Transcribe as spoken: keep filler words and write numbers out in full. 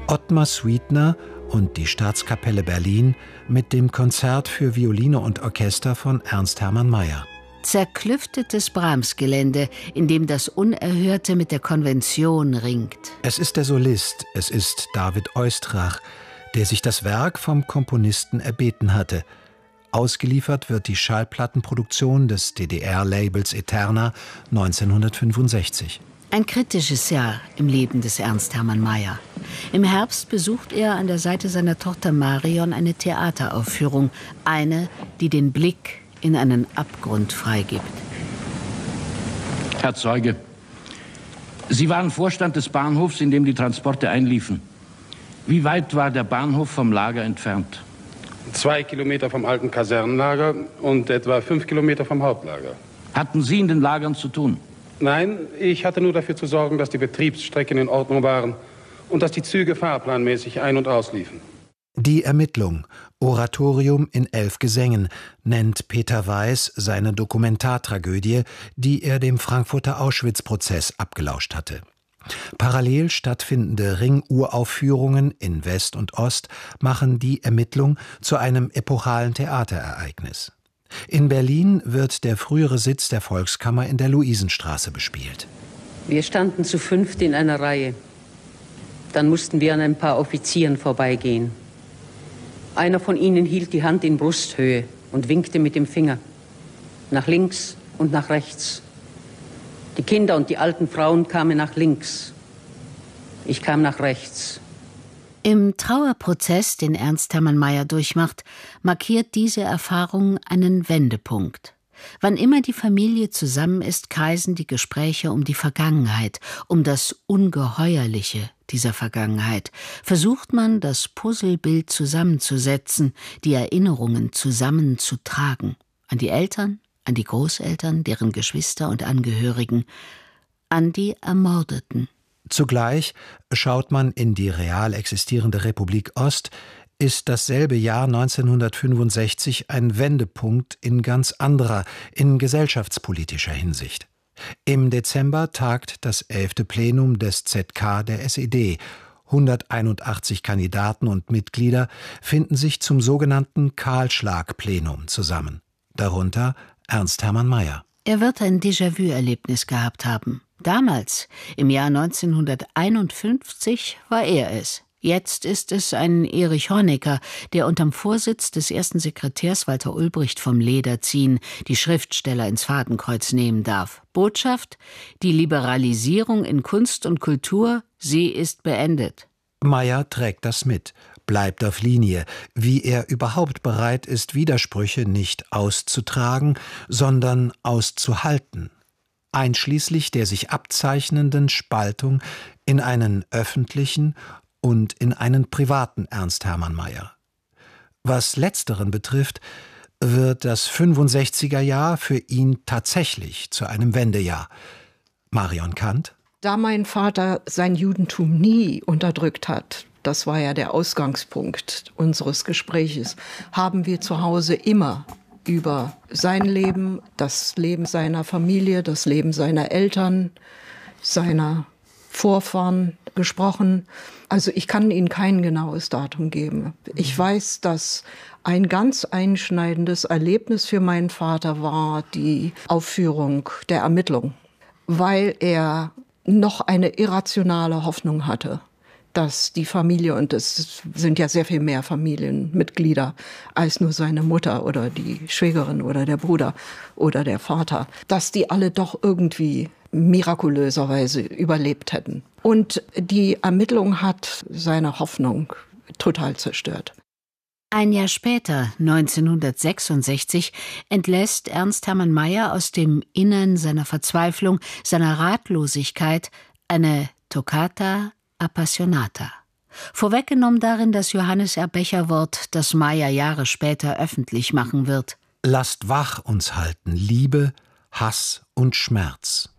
Ottmar Sweetner und die Staatskapelle Berlin mit dem Konzert für Violine und Orchester von Ernst Hermann Meyer. Zerklüftetes Brahms-Gelände, in dem das Unerhörte mit der Konvention ringt. Es ist der Solist, es ist David Oistrakh, der sich das Werk vom Komponisten erbeten hatte. Ausgeliefert wird die Schallplattenproduktion des D D R-Labels Eterna neunzehnhundertfünfundsechzig. Ein kritisches Jahr im Leben des Ernst Hermann Meyer. Im Herbst besucht er an der Seite seiner Tochter Marion eine Theateraufführung, eine, die den Blick in einen Abgrund freigibt. Herr Zeuge, Sie waren Vorstand des Bahnhofs, in dem die Transporte einliefen. Wie weit war der Bahnhof vom Lager entfernt? Zwei Kilometer vom alten Kasernenlager und etwa fünf Kilometer vom Hauptlager. Hatten Sie in den Lagern zu tun? Nein, ich hatte nur dafür zu sorgen, dass die Betriebsstrecken in Ordnung waren und dass die Züge fahrplanmäßig ein- und ausliefen. Die Ermittlung, Oratorium in elf Gesängen, nennt Peter Weiß seine Dokumentartragödie, die er dem Frankfurter Auschwitz-Prozess abgelauscht hatte. Parallel stattfindende Ringuraufführungen in West und Ost machen die Ermittlung zu einem epochalen Theaterereignis. In Berlin wird der frühere Sitz der Volkskammer in der Luisenstraße bespielt. Wir standen zu fünft in einer Reihe. Dann mussten wir an ein paar Offizieren vorbeigehen. Einer von ihnen hielt die Hand in Brusthöhe und winkte mit dem Finger. Nach links und nach rechts. Die Kinder und die alten Frauen kamen nach links. Ich kam nach rechts. Im Trauerprozess, den Ernst Hermann Meyer durchmacht, markiert diese Erfahrung einen Wendepunkt. Wann immer die Familie zusammen ist, kreisen die Gespräche um die Vergangenheit, um das Ungeheuerliche dieser Vergangenheit. Versucht man, das Puzzlebild zusammenzusetzen, die Erinnerungen zusammenzutragen. An die Eltern, an die Großeltern, deren Geschwister und Angehörigen, an die Ermordeten. Zugleich schaut man in die real existierende Republik Ost, ist dasselbe Jahr neunzehnhundertfünfundsechzig ein Wendepunkt in ganz anderer, in gesellschaftspolitischer Hinsicht. Im Dezember tagt das elfte Plenum des Z K der S E D. hunderteinundachtzig Kandidaten und Mitglieder finden sich zum sogenannten Kahlschlag-Plenum zusammen. Darunter Ernst Hermann Meyer. Er wird ein Déjà-vu-Erlebnis gehabt haben. Damals, im Jahr neunzehnhunderteinundfünfzig, war er es. Jetzt ist es ein Erich Honecker, der unterm Vorsitz des ersten Sekretärs Walter Ulbricht vom Leder ziehen, die Schriftsteller ins Fadenkreuz nehmen darf. Botschaft: Die Liberalisierung in Kunst und Kultur, sie ist beendet. Meyer trägt das mit, bleibt auf Linie, wie er überhaupt bereit ist, Widersprüche nicht auszutragen, sondern auszuhalten. Einschließlich der sich abzeichnenden Spaltung in einen öffentlichen und in einen privaten Ernst Hermann Meyer. Was letzteren betrifft, wird das fünfundsechziger Jahr für ihn tatsächlich zu einem Wendejahr. Marion Kant? Da mein Vater sein Judentum nie unterdrückt hat, das war ja der Ausgangspunkt unseres Gespräches, haben wir zu Hause immer über sein Leben, das Leben seiner Familie, das Leben seiner Eltern, seiner Vorfahren gesprochen. Also ich kann Ihnen kein genaues Datum geben. Ich weiß, dass ein ganz einschneidendes Erlebnis für meinen Vater war die Aufführung der Ermittlung, weil er noch eine irrationale Hoffnung hatte, dass die Familie, und es sind ja sehr viel mehr Familienmitglieder als nur seine Mutter oder die Schwägerin oder der Bruder oder der Vater, dass die alle doch irgendwie mirakulöserweise überlebt hätten. Und die Ermittlung hat seine Hoffnung total zerstört. Ein Jahr später, neunzehnhundertsechsundsechzig, entlässt Ernst Hermann Meyer aus dem Innern seiner Verzweiflung, seiner Ratlosigkeit, eine Toccata Appassionata. Vorweggenommen darin das Johannes R. Becher-Wort, das Meyer Jahre später öffentlich machen wird. Lasst wach uns halten, Liebe, Hass und Schmerz.